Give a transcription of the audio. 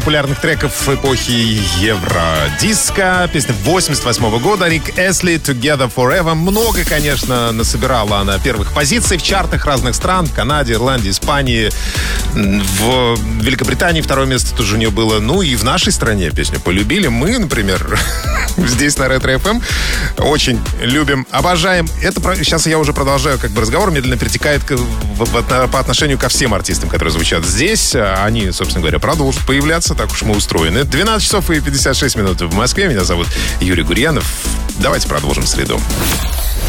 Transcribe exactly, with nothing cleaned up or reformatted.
популярных треков эпохи евродиско. Песня восемьдесят восьмого года. Рик Эсли, Together Forever. Много, конечно, насобирала она первых позиций в чартах разных стран. В Канаде, Ирландии, Испании. В Великобритании второе место тоже у нее было. Ну и в нашей стране песню полюбили. Мы, например, здесь на Ретро эф эм очень любим, обожаем. Это сейчас я уже продолжаю как бы разговор, медленно перетекает к, в, в, по отношению ко всем артистам, которые звучат здесь. Они, собственно говоря, продолжат появляться, так уж мы устроены. двенадцать часов и пятьдесят шесть минут в Москве. Меня зовут Юрий Гурьянов. Давайте продолжим в среду.